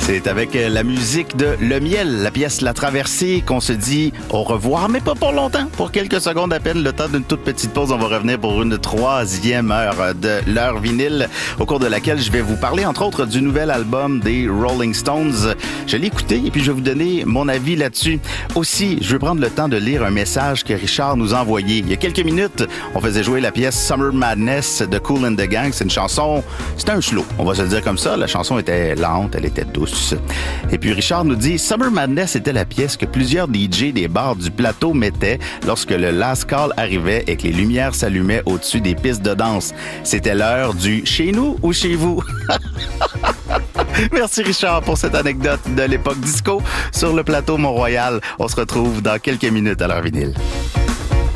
C'est avec la musique de Le Miel, la pièce La Traversée, qu'on se dit au revoir, mais pas pour longtemps. Pour quelques secondes à peine, le temps d'une toute petite pause. On va revenir pour une troisième heure de l'heure vinyle, au cours de laquelle je vais vous parler, entre autres, du nouvel album des Rolling Stones. Je l'ai écouté et puis je vais vous donner mon avis là-dessus. Aussi, je vais prendre le temps de lire un message que Richard nous a envoyé. Il y a quelques minutes, on faisait jouer la pièce Summer Madness de Kool and the Gang. C'est une chanson, c'était un slow. On va se le dire comme ça. La chanson était lente, elle était douce. Et puis Richard nous dit, Summer Madness était la pièce que plusieurs DJ des bars du plateau mettaient lorsque le last call arrivait et que les lumières s'allumaient au-dessus des pistes de danse. C'était l'heure du chez nous ou chez vous. Merci Richard pour cette anecdote de l'époque disco sur le plateau Mont-Royal. On se retrouve dans quelques minutes à l'heure vinyle.